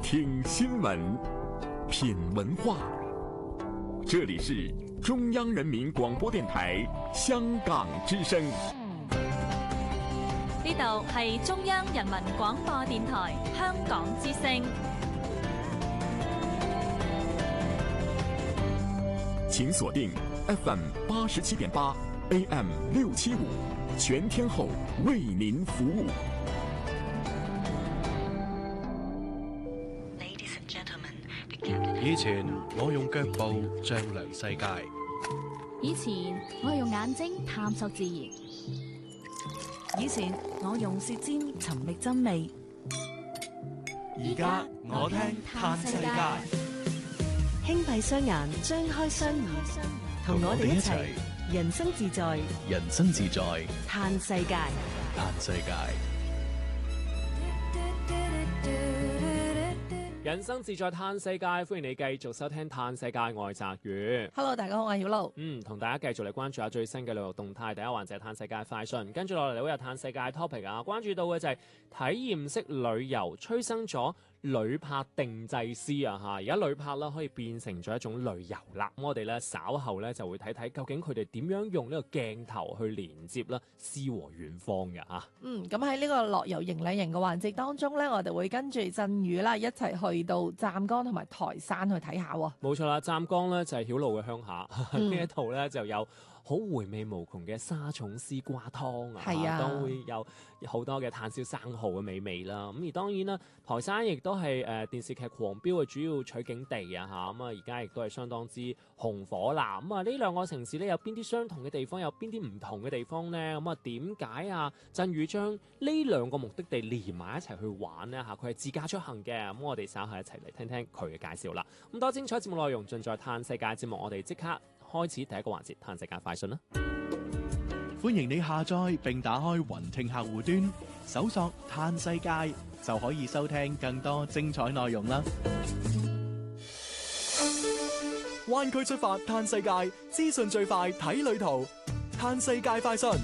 听新闻，品文化。这里是中央人民广播电台香港之声。 呢度係中央人民廣播電台香港之聲。 請鎖定 FM 87.8 AM 675，全天候為您服務。 以前我用腳步丈量世界， 以前我用眼睛探索自然， 以前我用舌尖尋覓真味， 而家我聽嘆世界。 輕閉雙眼，張開雙耳，同我哋一齊人生自在， 人生自在， 嘆世界， 嘆世界。 人生自在嘆世界，歡迎你繼續收聽嘆世界，我係澤宇。 Hello， 大家好，我係曉露。 同大家繼續嚟關注下最新嘅旅遊動態。第一環就係嘆世界快訊，跟住落嚟會有嘆世界 topic 啊。關注到嘅就係體驗式旅遊催生咗旅拍定製師啊嚇，而家旅拍啦可以變成咗一種旅遊啦。咁我哋咧稍後咧就會睇睇究竟佢哋點樣用呢個鏡頭去連接啦詩和遠方嘅嚇。 咁喺呢個樂遊迎禮人嘅環節當中咧，我哋會跟住振宇啦一齊去到湛江同埋台山去睇下喎。 冇錯啦，湛江咧就係曉露嘅鄉下，呢一度咧就有好回味無窮嘅沙蟲絲瓜湯啊，都會有好多嘅炭燒生蠔嘅美味啦。咁而當然啦，台山亦都係電視劇狂飆嘅主要取景地啊嚇。咁啊而家亦都係相當之紅火啦。咁啊呢兩個城市咧有邊啲相同嘅地方，有邊啲唔同嘅地方呢？咁啊點解啊振宇將呢兩個目的地連埋一齊去玩呢？嚇？佢係自駕出行嘅。咁我哋稍後一齊嚟聽聽佢嘅介紹啦。咁多精彩節目內容盡在嘆世界節目，我哋即刻開始第一個環節，嘆世界快訊啦！ 歡迎你下載並打開雲聽客戶端，搜索嘆世界就可以收聽更多精彩內容啦！灣區出發嘆世界，資訊最快睇旅途，嘆世界快訊。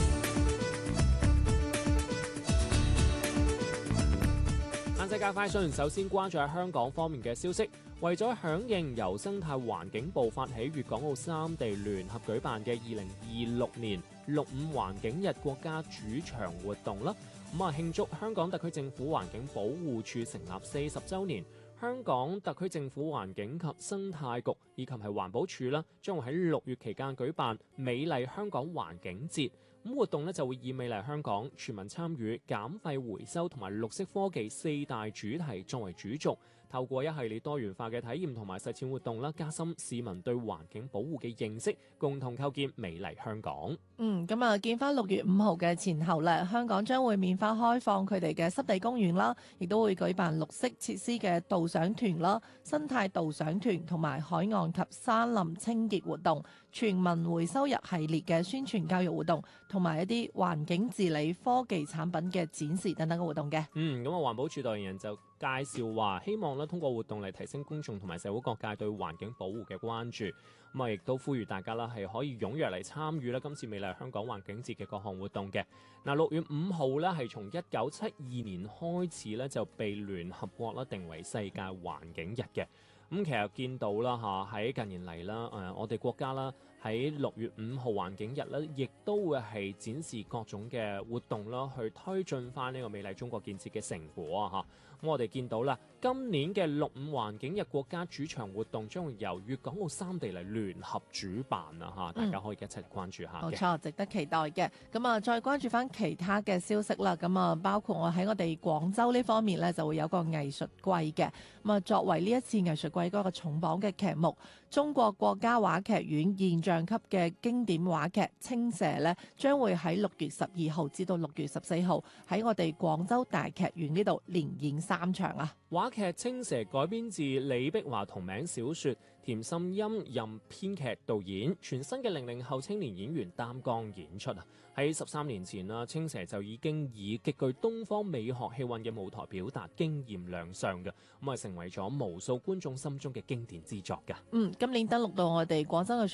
嘆世界快訊，首先關注下香港方面嘅消息。為咗響應由生態環境部發起，粵港澳三地聯合舉辦嘅2026年6·5環境日國家主場活動啦，慶祝香港特區政府環境保護署成立40週年。香港特區政府環境及生態局以及係環保署啦，將會喺6月期間舉辦美麗香港環境節。活動咧就會以美麗香港、全民參與、減廢回收同埋綠色科技4大主題作為主軸，透過一系列多元化嘅體驗同埋實踐活動啦，加深市民對環境保護嘅認識，共同構建美麗香港。 見翻6月5號嘅前後咧，香港將會免費開放佢哋嘅濕地公園啦，亦都會舉辦綠色設施嘅導賞團啦、生態導賞團同埋海岸及山林清潔活動、全民回收日系列嘅宣傳教育活動，同埋一啲環境治理科技產品嘅展示等等嘅活動嘅。 環保署代言人就介紹話，希望咧通過活動嚟提升公眾同埋社會各界對環境保護嘅關注。亦都呼籲大家啦係可以踴躍嚟參與啦今次美麗香港環境節嘅各項活動嘅。6月5號咧係從1972年開始咧就被聯合國啦定為世界環境日嘅。其實見到啦喺近年嚟啦，我哋國家啦喺6月5號環境日咧，亦都會係展示各種嘅活動啦，去推進翻呢個美麗中國建設嘅成果啊！咁我哋見到啦，今年嘅6·5環境日國家主場活動將會由粵港澳三地嚟聯合主辦啊！大家可以一齊嚟關注下嘅。 冇錯，值得期待嘅。再關注翻其他嘅消息啦。包括我喺我哋廣州呢方面咧，就會有個藝術季嘅。作為呢一次藝術季嗰個重磅嘅劇目，中國國家話劇院現象級嘅經典話劇《青蛇》咧，將會喺6月12號至到6月14號喺我哋廣州大劇院呢度連演3場啊！ 話劇《青蛇》改編自李碧華同名小說，田心音任編劇導演，全新嘅00後青年演員擔綱演出啊！喺13年前啦，《青蛇》就已經以極具東方美學氣韻嘅舞台表達經驗亮相嘅，成為咗無數觀眾心中嘅經典之作㗎。 今年登陸到我哋廣州藝術季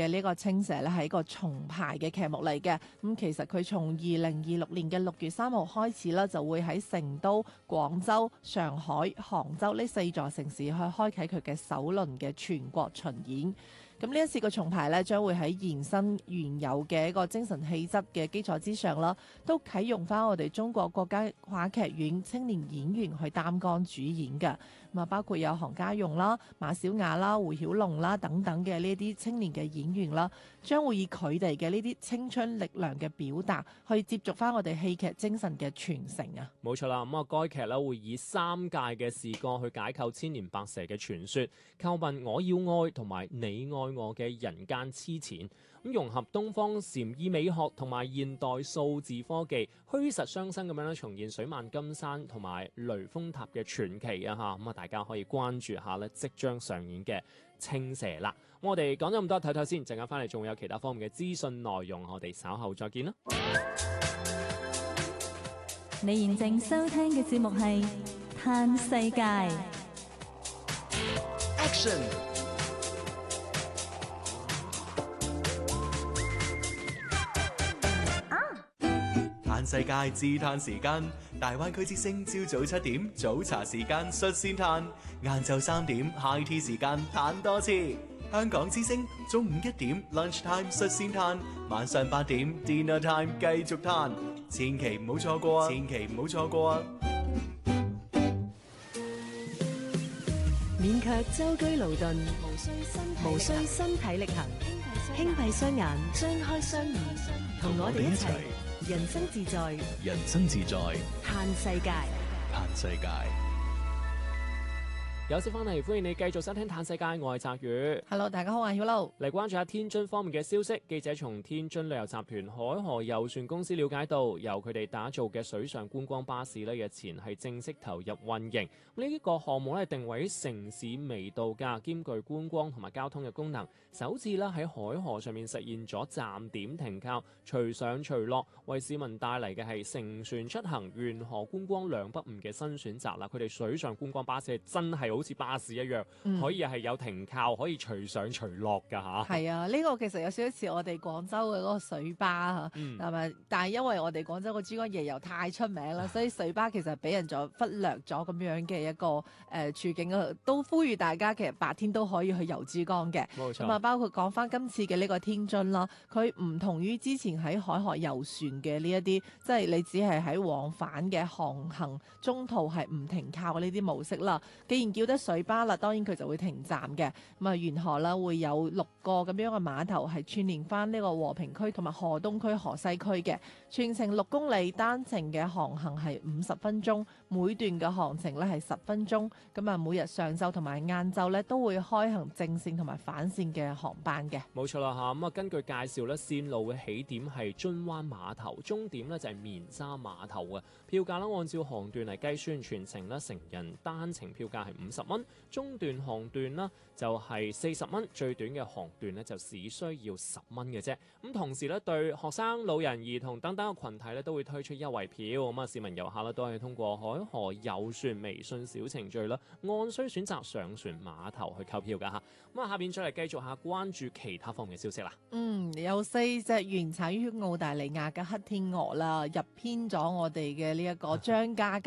嘅呢個青蛇咧係一個重排嘅劇目嚟嘅。咁其實佢從2026年嘅6月3號開始啦，就會喺成都、廣州、上海、杭州呢4座城市去開啟佢嘅首輪嘅全國巡演。咁呢一次嘅重排咧，將會喺延伸原有嘅一個精神氣質嘅基礎之上啦，都啟用翻我哋中國國家話劇院青年演員去擔綱主演嘅。咁啊，包括有韓家勇啦、馬小雅啦、胡曉龍啦等等嘅呢啲青年嘅演員啦，將會以佢哋嘅呢啲青春力量嘅表達，去接續翻我哋戲劇精神嘅傳承啊！ 冇錯啦，咁啊，該劇咧會以3屆嘅視角去解構千年白蛇嘅傳說，叩問我要愛同埋你愛我嘅人間痴纏，咁融合東方禪意美學同埋現代數字科技，虛實相生咁樣咧重現水漫金山同埋雷峰塔嘅傳奇啊！嚇，咁啊，大家可以關注下咧即將上演嘅青蛇啦。我哋講咗咁多，睇睇先，陣間翻嚟仲有其他方面嘅資訊內容，我哋稍後再見啦。 你現正收聽嘅節目係《嘆世界》。 Action！嘆世界自嘆時間，大灣區之聲朝早7點早茶時間率先嘆，晏晝3點 high tea 時間嘆多次。香港之聲中午1點 lunch time 率先嘆，晚上8點 dinner time 繼續嘆，千祈唔好錯過啊！千祈唔好錯過啊！ 免卻舟車勞頓，無需身體力行，輕閉雙眼，張開雙耳，同我哋一齊人生自在， 人生自在， 嘆世界， 嘆世界。 有識翻嚟，歡迎你繼續收聽《嘆世界》，我係澤宇。 Hello， 大家好，我係曉露。 嚟關注下天津方面嘅消息。記者從天津旅遊集團海河遊船公司了解到，由佢哋打造嘅水上觀光巴士咧，日前係正式投入運營。呢個項目咧定位城市微度假，兼具觀光同埋交通嘅功能。首次啦喺海河上面實現咗站點停靠、隨上隨落，為市民帶嚟嘅係乘船出行、沿河觀光兩不誤嘅新選擇啦。佢哋水上觀光巴士係真係好似巴士一樣，可以係有停靠，可以隨上隨落㗎嚇。 係啊，呢個其實有少少似我哋廣州嘅嗰個水巴嚇，係咪？但係因為我哋廣州個珠江夜遊太出名啦，所以水巴其實俾人咗忽略咗咁樣嘅一個處境啊，都呼籲大家其實白天都可以去遊珠江嘅。 冇錯。 咁啊，包括講翻今次嘅呢個天津啦，佢唔同於之前喺海河遊船嘅呢一啲，即係你只係喺往返嘅航行中途係唔停靠嘅呢啲模式啦。既然叫得水巴啦，當然佢就會停站嘅。咁啊，沿河啦會有6個咁樣嘅碼頭係串連翻呢個和平區同埋河東區、河西區嘅，全程6公里，單程嘅航行係50分鐘，每段嘅航程咧係10分鐘。咁啊，每日上晝同埋晏晝咧都會開行正線同埋反線嘅航班嘅。 冇錯啦嚇，咁啊根據介紹咧，線路嘅起點係津灣碼頭，終點咧就係棉沙碼頭啊。票價咧按照航段嚟計算，全程咧成人單程票價係50蚊，中段航段啦就係40蚊，最短嘅航段咧就只需要10蚊嘅啫。咁同時咧對學生、老人、兒童等等嘅群體咧都會推出優惠票。咁啊市民遊客咧都係通過海河遊船微信小程序啦，按需選擇上船碼頭去購票㗎嚇。咁啊下邊再嚟繼續下關注其他方面嘅消息啦。 有4隻原產於澳大利亞嘅黑天鵝啦，入編咗我哋嘅呢一個張家界